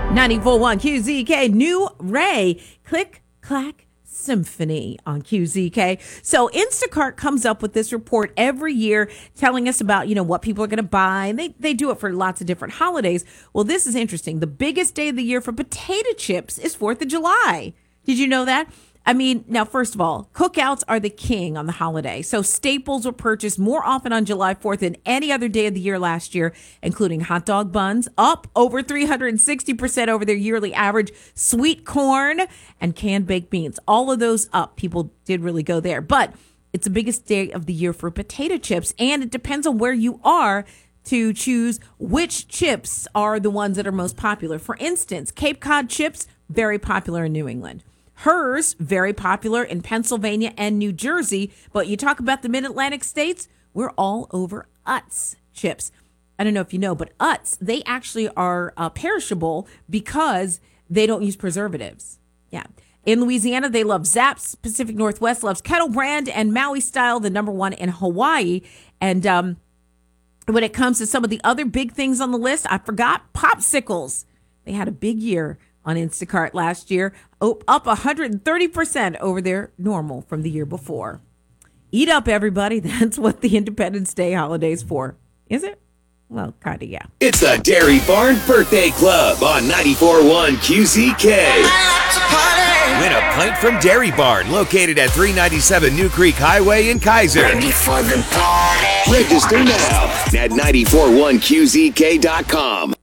94.1 QZK, New Ray, Click, Clack, Symphony on QZK. So Instacart comes up with this report every year telling us about, what people are going to buy. And they do it for lots of different holidays. Well, this is interesting. The biggest day of the year for potato chips is 4th of July. Did you know that? Now, first of all, cookouts are the king on the holiday. So staples were purchased more often on July 4th than any other day of the year last year, including hot dog buns, up over 360% over their yearly average, sweet corn, and canned baked beans. All of those up. People did really go there. But it's the biggest day of the year for potato chips, and it depends on where you are to choose which chips are the ones that are most popular. For instance, Cape Cod chips, very popular in New England. Hers, very popular in Pennsylvania and New Jersey. But you talk about the mid-Atlantic states, we're all over Utz chips. I don't know if you know, but Utz, they actually are perishable because they don't use preservatives. Yeah. In Louisiana, they love Zapp's. Pacific Northwest loves Kettle Brand, and Maui Style, the number one in Hawaii. And when it comes to some of the other big things on the list, I forgot popsicles. They had a big year on Instacart last year, up 130% over their normal from the year before. Eat up, everybody. That's what the Independence Day holiday's for. Is it? Well, kind of, yeah. It's the Dairy Barn Birthday Club on 94.1 QZK. Win a pint from Dairy Barn, located at 397 New Creek Highway in Kaiser. Ready for the party. Register now at 941QZK.com.